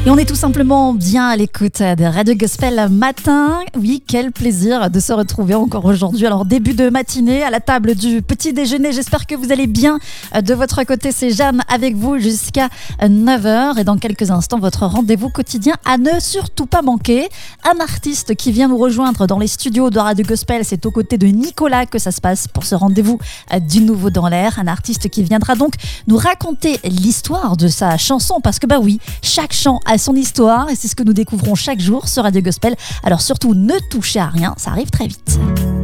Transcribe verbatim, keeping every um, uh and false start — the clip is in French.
Et on est tout simplement bien à l'écoute de Radio Gospel matin. Oui, quel plaisir de se retrouver encore aujourd'hui. Alors, début de matinée à la table du petit déjeuner. J'espère que vous allez bien. De votre côté, c'est Jeanne avec vous jusqu'à neuf heures. Et dans quelques instants, votre rendez-vous quotidien à ne surtout pas manquer. Un artiste qui vient nous rejoindre dans les studios de Radio Gospel. C'est aux côtés de Nicolas que ça se passe pour ce rendez-vous du nouveau dans l'air. Un artiste qui viendra donc nous raconter l'histoire de sa chanson. Parce que bah oui, chaque chant a son histoire et c'est ce que nous découvrons chaque jour sur Radio Gospel. Alors surtout, ne touchez à rien, ça arrive très vite.